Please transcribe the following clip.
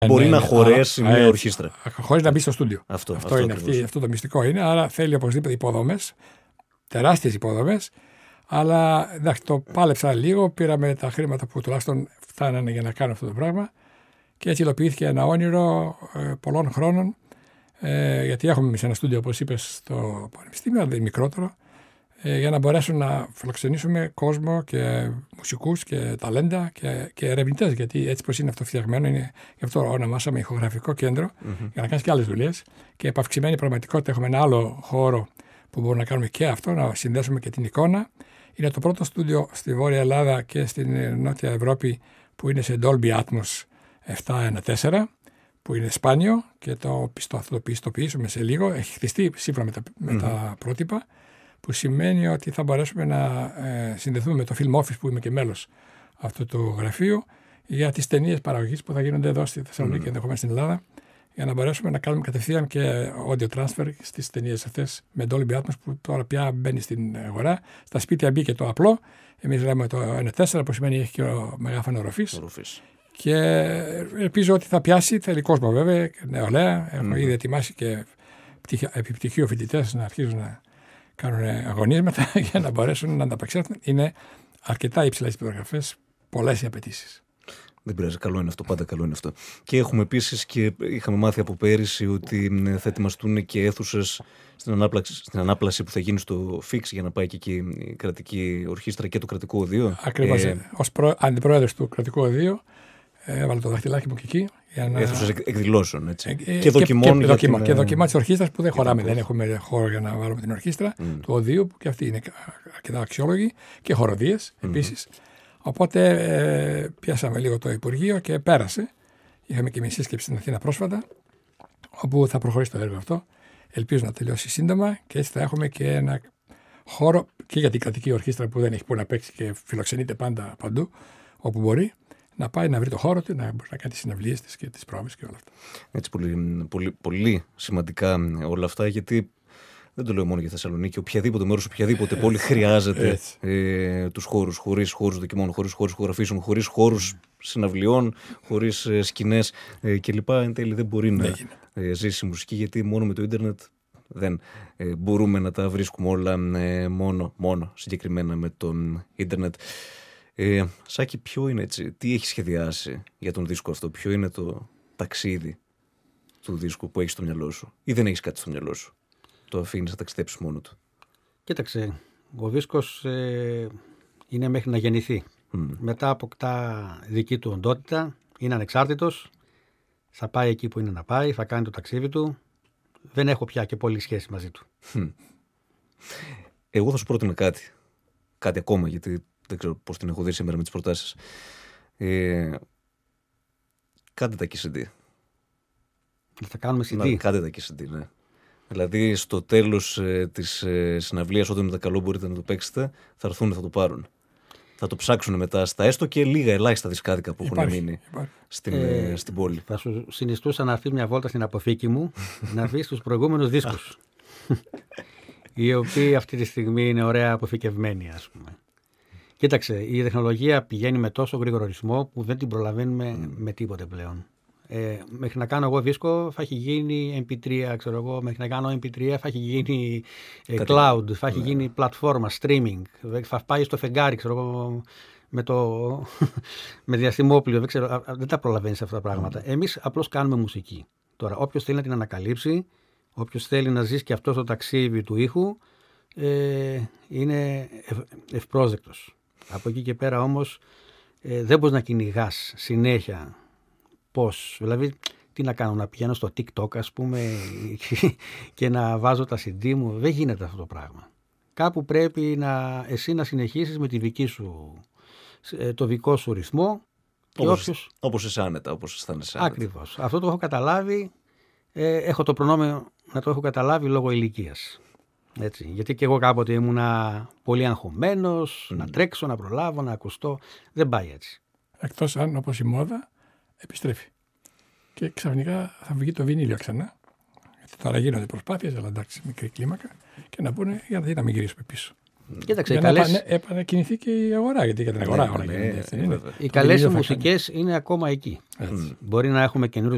μπορεί να χωρέσει μια ορχήστρα. Χωρίς να μπει στο στούντιο. Αυτό το μυστικό είναι. Άρα θέλει οπωσδήποτε υποδομές, τεράστιες υποδομές. Αλλά εντάξει, το πάλεψα λίγο. Πήραμε τα χρήματα που τουλάχιστον φτάνανε για να κάνω αυτό το πράγμα. Και έτσι υλοποιήθηκε ένα όνειρο πολλών χρόνων. Γιατί έχουμε εμείς ένα στούντιο, όπως είπες, στο Πανεπιστήμιο, αλλά είναι μικρότερο. Για να μπορέσουν να φιλοξενήσουμε κόσμο και μουσικούς και ταλέντα και ερευνητές. Γιατί έτσι πως είναι αυτό φτιαγμένο, είναι, γι' αυτό ονομάσαμε ηχογραφικό κέντρο, για να κάνεις και άλλες δουλειές. Και επ' αυξημένη πραγματικότητα έχουμε ένα άλλο χώρο που μπορούμε να κάνουμε και αυτό, να συνδέσουμε και την εικόνα. Είναι το πρώτο στούντιο στη Βόρεια Ελλάδα και στην Νότια Ευρώπη που είναι σε Dolby Atmos 714, που είναι σπάνιο και θα το πιστοποιήσουμε σε λίγο. Έχει χτιστεί σύμφωνα με τα πρότυπα, που σημαίνει ότι θα μπορέσουμε να συνδεθούμε με το Film Office, που είμαι και μέλος αυτού του γραφείου, για τις ταινίες παραγωγής που θα γίνονται εδώ στη Θεσσαλονίκη και ενδεχομένως στην Ελλάδα, για να μπορέσουμε να κάνουμε κατευθείαν και audio transfer στις ταινίες αυτές με Dolby Atmos, που τώρα πια μπαίνει στην αγορά. Στα σπίτια μπήκε το απλό. Εμείς λέμε το 1.4, που σημαίνει έχει και μεγάφανο ροφής. Και ελπίζω ότι θα πιάσει. Θέλει κόσμο βέβαια, νεολαία. Έχω ήδη ετοιμάσει και επιπτυχίο φοιτητές να αρχίζουν να κάνουν αγωνίσματα για να μπορέσουν να ανταπεξέλθουν. Είναι αρκετά υψηλές οι προδιαγραφές, πολλές οι απαιτήσεις. Δεν πειράζει, καλό είναι αυτό, πάντα καλό είναι αυτό. Και έχουμε επίσης και είχαμε μάθει από πέρυσι ότι θα ετοιμαστούν και αίθουσες στην ανάπλαση που θα γίνει στο FIX για να πάει και εκεί η κρατική ορχήστρα και το κρατικό οδείο. Ακριβώς. Ως αντιπρόεδρος του κρατικού οδείου έβαλα το δαχτυλάκι μου και εκεί. Αίθουσες εκδηλώσεων, έτσι. Και δοκιμών. Και δοκιμά της ορχήστρας που δεν χωράμε. Δεν έχουμε χώρο για να βάλουμε την ορχήστρα του οδείου, που και αυτή είναι αρκετά αξιόλογη, και χοροδίες επίσης. Οπότε πιάσαμε λίγο το Υπουργείο και πέρασε. Είχαμε και μια σύσκεψη στην Αθήνα πρόσφατα, όπου θα προχωρήσει το έργο αυτό. Ελπίζω να τελειώσει σύντομα και έτσι θα έχουμε και ένα χώρο και για την κρατική ορχήστρα που δεν έχει που να παίξει και φιλοξενείται πάντα παντού, όπου μπορεί, να πάει να βρει το χώρο του, να μπορεί να κάνει τις συναυλίες της και τις πρόβες και όλα αυτά. Έτσι, πολύ σημαντικά όλα αυτά, γιατί δεν το λέω μόνο για Θεσσαλονίκη. Οποιαδήποτε μέρος, οποιαδήποτε πόλη χρειάζεται τους χώρους. Χωρίς χώρους δοκιμών, χωρίς χώρους ηχογραφήσεων, χωρίς χώρους συναυλιών, χωρίς σκηνές κλπ. Εν τέλει δεν μπορεί να ζήσει η μουσική, γιατί μόνο με το ίντερνετ δεν μπορούμε να τα βρίσκουμε όλα μόνο συγκεκριμένα με το ίντερνετ. Σάκη, ποιο είναι έτσι, τι έχει σχεδιάσει για τον δίσκο αυτό, ποιο είναι το ταξίδι του δίσκου που έχεις στο μυαλό σου, ή δεν έχεις κάτι στο μυαλό σου? Το αφήνεις να ταξιδέψεις μόνο του? Κοίταξε, ο δίσκος είναι μέχρι να γεννηθεί. Μετά αποκτά δική του οντότητα, είναι ανεξάρτητος, θα πάει εκεί που είναι να πάει, θα κάνει το ταξίδι του. Δεν έχω πια και πολύ σχέση μαζί του. Εγώ θα σου πρότεινα κάτι ακόμα, γιατί δεν ξέρω πώς την έχω δει σήμερα με τις προτάσεις. Κάντε τα KCD. Θα κάνουμε CD. Κάντε τα KCD, ναι. Δηλαδή στο τέλος της συναυλίας, όταν με τα καλό μπορείτε να το παίξετε, θα έρθουν, θα το πάρουν. Θα το ψάξουν μετά στα έστω και λίγα ελάχιστα δισκάδικα που έχουν μείνει στην πόλη. Θα σου συνιστούσα να έρθει μια βόλτα στην αποθήκη μου, να βρεις τους προηγούμενους δίσκους. Οι οποίοι αυτή τη στιγμή είναι ωραία αποθηκευμένοι, ας πούμε. Κοίταξε, η τεχνολογία πηγαίνει με τόσο γρήγορο ρυθμό που δεν την προλαβαίνουμε με τίποτε πλέον. Μέχρι να κάνω εγώ δίσκο θα έχει γίνει MP3, ξέρω εγώ, μέχρι να κάνω MP3 θα έχει γίνει cloud, θα έχει γίνει πλατφόρμα, streaming, θα πάει στο φεγγάρι, ξέρω εγώ, με διαστημόπλιο, δεν τα προλαβαίνεις αυτά τα πράγματα. Εμείς απλώς κάνουμε μουσική. Τώρα, όποιος θέλει να την ανακαλύψει, όποιος θέλει να ζήσει και αυτό το ταξίδι του ήχου, είναι ευπρόσδεκτος. Από εκεί και πέρα όμως δεν μπορείς να κυνηγάς συνέχεια. Πώς, δηλαδή τι να κάνω, να πηγαίνω στο TikTok ας πούμε και να βάζω τα CD μου? Δεν γίνεται αυτό το πράγμα. Κάπου πρέπει εσύ να συνεχίσεις με τη δική σου, το δικό σου ρυθμό. Όπως είσαι άνετα, όπως αισθάνεσαι άνετα. Ακριβώς. Αυτό το έχω καταλάβει, έχω το προνόμιο να το έχω καταλάβει λόγω ηλικίας. Έτσι. Γιατί και εγώ κάποτε ήμουνα πολύ αγχωμένος, να τρέξω, να προλάβω, να ακουστώ. Δεν πάει έτσι. Εκτός αν, όπως η μόδα, επιστρέφει. Και ξαφνικά θα βγει το βινίλιο ξανά. Γιατί τώρα γίνονται προσπάθειες, αλλά εντάξει, μικρή κλίμακα, και να πούνε γιατί να μην γυρίσουμε πίσω. Κοίταξε, για να επανακινηθεί και η αγορά, γιατί για την αγορά όλα γίνονται. Οι καλές μουσικές είναι ακόμα εκεί. Μπορεί να έχουμε καινούριες